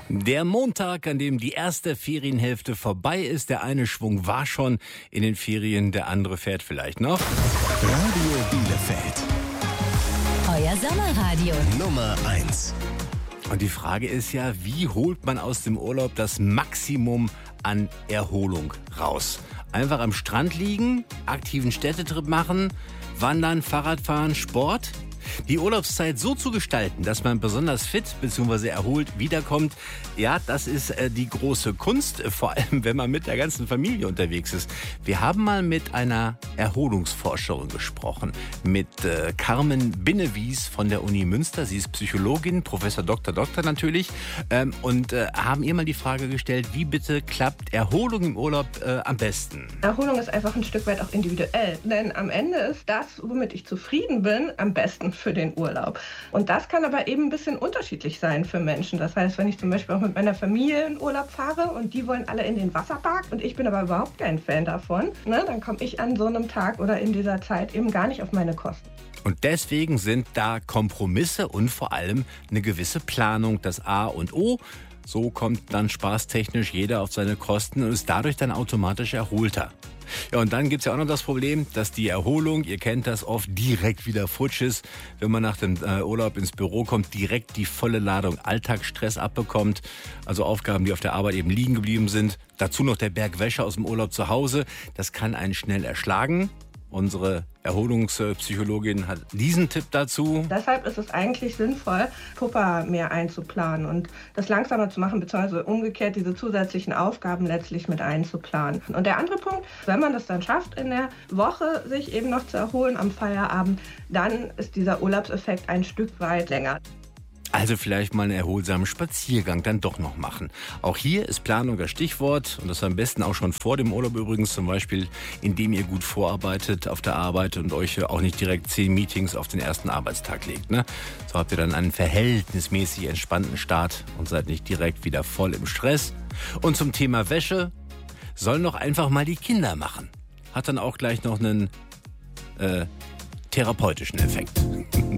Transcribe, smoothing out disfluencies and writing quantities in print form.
Der Montag, an dem die erste Ferienhälfte vorbei ist. Der eine Schwung war schon in den Ferien, der andere fährt vielleicht noch. Radio Bielefeld. Euer Sommerradio. Nummer 1. Und die Frage ist ja, wie holt man aus dem Urlaub das Maximum an Erholung raus? Einfach am Strand liegen, aktiven Städtetrip machen, wandern, Fahrradfahren, Sport? Die Urlaubszeit so zu gestalten, dass man besonders fit bzw. erholt wiederkommt, ja, das ist die große Kunst, vor allem wenn man mit der ganzen Familie unterwegs ist. Wir haben mal mit einer Erholungsforscherin gesprochen, mit Carmen Binnewies von der Uni Münster. Sie ist Psychologin, Professor Dr. natürlich, und haben ihr mal die Frage gestellt, wie bitte klappt Erholung im Urlaub am besten? Erholung ist einfach ein Stück weit auch individuell, denn am Ende ist das, womit ich zufrieden bin, am besten für den Urlaub. Und das kann aber eben ein bisschen unterschiedlich sein für Menschen. Das heißt, wenn ich zum Beispiel auch mit meiner Familie in Urlaub fahre und die wollen alle in den Wasserpark und ich bin aber überhaupt kein Fan davon, dann komme ich an so einem Tag oder in dieser Zeit eben gar nicht auf meine Kosten. Und deswegen sind da Kompromisse und vor allem eine gewisse Planung das A und O. So kommt dann spaßtechnisch jeder auf seine Kosten und ist dadurch dann automatisch erholter. Ja, und dann gibt's ja auch noch das Problem, dass die Erholung, ihr kennt das, oft direkt wieder futsch ist. Wenn man nach dem Urlaub ins Büro kommt, direkt die volle Ladung Alltagsstress abbekommt. Also Aufgaben, die auf der Arbeit eben liegen geblieben sind. Dazu noch der Berg Wäsche aus dem Urlaub zu Hause. Das kann einen schnell erschlagen. Unsere Erholungspsychologin hat diesen Tipp dazu. Deshalb ist es eigentlich sinnvoll, Puffer mehr einzuplanen und das langsamer zu machen, beziehungsweise umgekehrt diese zusätzlichen Aufgaben letztlich mit einzuplanen. Und der andere Punkt, wenn man das dann schafft, in der Woche sich eben noch zu erholen am Feierabend, dann ist dieser Urlaubseffekt ein Stück weit länger. Also vielleicht mal einen erholsamen Spaziergang dann doch noch machen. Auch hier ist Planung das Stichwort und das am besten auch schon vor dem Urlaub übrigens, zum Beispiel indem ihr gut vorarbeitet auf der Arbeit und euch auch nicht direkt 10 Meetings auf den ersten Arbeitstag legt. Ne? So habt ihr dann einen verhältnismäßig entspannten Start und seid nicht direkt wieder voll im Stress. Und zum Thema Wäsche sollen doch einfach mal die Kinder machen. Hat dann auch gleich noch einen therapeutischen Effekt.